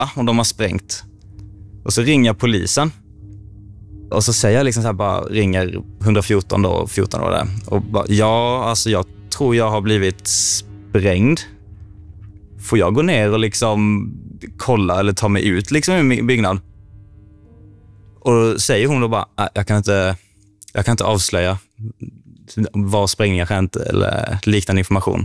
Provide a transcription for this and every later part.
om de har sprängt. Och så ringer polisen. Och så säger jag liksom så här, bara ringer 114 då, 14 år där. Och bara, jag tror jag har blivit sprängd. Får jag gå ner och liksom kolla eller ta mig ut liksom i min byggnad? Och då säger hon då bara, jag kan inte avslöja var sprängningar skett eller liknande information.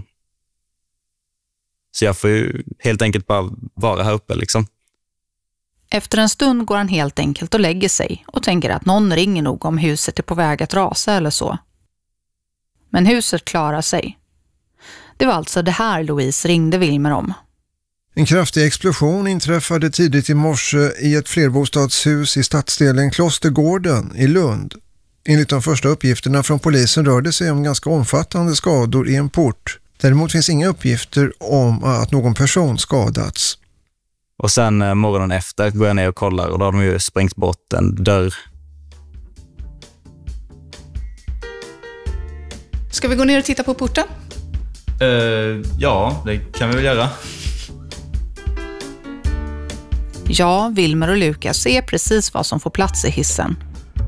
Så jag får ju helt enkelt bara vara här uppe liksom. Efter en stund går han helt enkelt och lägger sig och tänker att någon ringer nog om huset är på väg att rasa eller så. Men huset klarar sig. Det var alltså det här Louise ringde Wilmer om. En kraftig explosion inträffade tidigt i morse i ett flerbostadshus i stadsdelen Klostergården i Lund. Enligt de första uppgifterna från polisen rör det sig om ganska omfattande skador i en port. Däremot finns inga uppgifter om att någon person skadats. Och sen morgonen efter går jag ner och kollar och då har de ju sprängt bort en dörr. Ska vi gå ner och titta på porten? Ja, det kan vi väl göra. Ja, Wilmer och Lukas ser precis vad som får plats i hissen.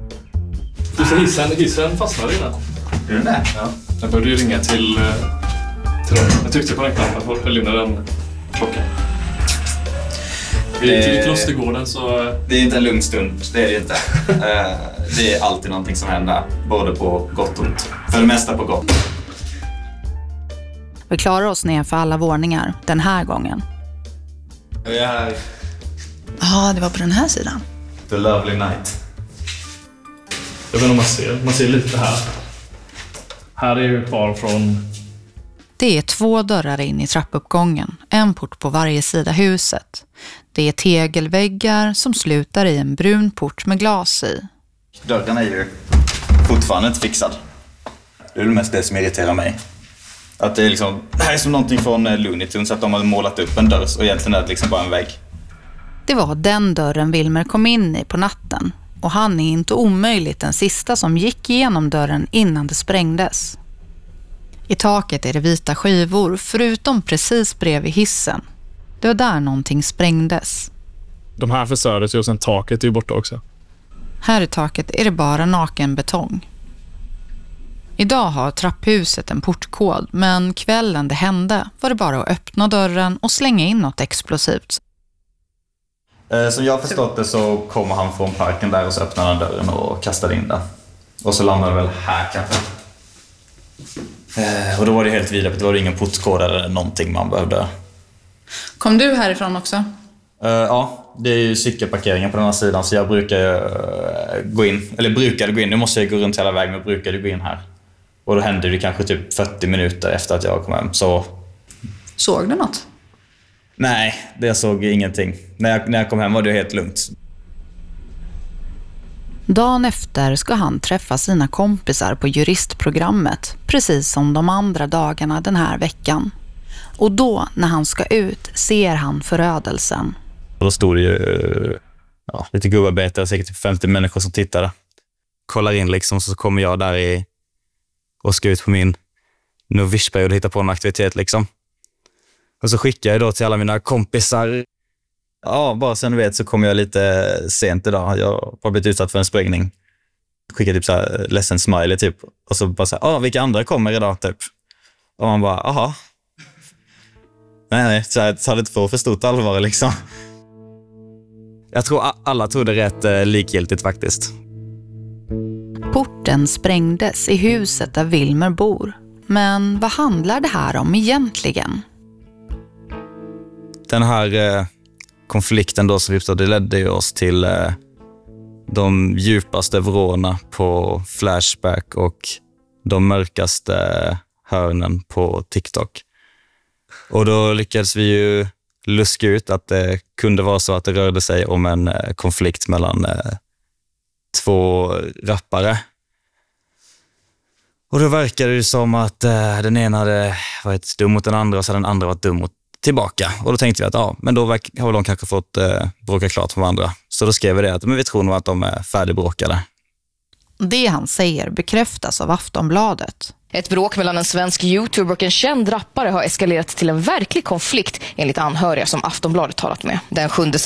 Hissen fastnade redan. Är den där? Ja. Jag började ju ringa till dem. Jag tryckte på den knappen för att lämna den klockan. Vi gick till Klostergården så... Det är inte en lugn stund, det är det inte. Det är alltid någonting som händer, både på gott och ont. För det mesta på gott. Vi klarar oss ner för alla våningar den här gången. Vi är här. Ja, det var på den här sidan. The lovely night. Jag vet inte om man ser lite här. Här är ju kvar från... Det är 2 dörrar in i trappuppgången, en port på varje sida huset. Det är tegelväggar som slutar i en brun port med glas i. Dörren är ju fortfarande inte fixad. Det är det mest det som irriterar mig. Att det är liksom, det här är som någonting från Looney Tunes, att de har målat upp en dörr och egentligen är det liksom bara en vägg. Det var den dörren Wilmer kom in i på natten. Och han är inte omöjligt den sista som gick igenom dörren innan det sprängdes. I taket är det vita skivor förutom precis bredvid hissen. Det var där någonting sprängdes. De här förstördes ju och sen taket är ju borta också. Här i taket är det bara naken betong. Idag har trapphuset en portkod, men kvällen det hände var det bara att öppna dörren och slänga in något explosivt. Som jag har förstått det så kommer han från parken där och så öppnar han dörren och kastar in den. Och så landar det väl här kanske. Och då var det helt vidare, det var ingen portkod eller någonting man behövde. Kom du härifrån också? Ja, det är ju cykelparkeringen på den här sidan så jag brukade gå in. Nu måste jag gå runt hela vägen, men brukade gå in här. Och då hände det kanske typ 40 minuter efter att jag kom hem. Så... Såg du något? Nej, jag såg ingenting. När jag kom hem var det helt lugnt. Dagen efter ska han träffa sina kompisar på juristprogrammet, precis som de andra dagarna den här veckan. Och då, när han ska ut, ser han förödelsen. Och då stod det ju lite gubbarbetare, säkert typ 50 människor som tittade. Kollar in liksom, så kommer jag där och ska ut på min novishperiod och hitta på en aktivitet liksom. Och så skickar jag då till alla mina kompisar. Ja, bara sen vet så kommer jag lite sent idag. Jag har blivit utsatt för en sprängning. Skickar typ så här ledsen smiley typ. Och så bara så här, vilka andra kommer idag typ? Och man bara, aha. Nej, så här, ta det inte för stort allvar liksom. Jag tror alla tog det rätt likgiltigt faktiskt. Porten sprängdes i huset där Wilmer bor. Men vad handlar det här om egentligen? Den här konflikten då som uppstod, det ledde ju oss till de djupaste vrårna på Flashback och de mörkaste hörnen på TikTok. Och då lyckades vi ju luska ut att det kunde vara så att det rörde sig om en konflikt mellan 2 rappare. Och då verkade det som att den ena hade varit dum mot den andra och så hade den andra varit dum mot tillbaka. Och då tänkte vi att men då har de kanske fått bråka klart med varandra. Så då skrev vi det att vi tror nog att de är färdigbråkade. Det han säger bekräftas av Aftonbladet. Ett bråk mellan en svensk YouTuber och en känd rappare har eskalerat till en verklig konflikt enligt anhöriga som Aftonbladet talat med. Den 7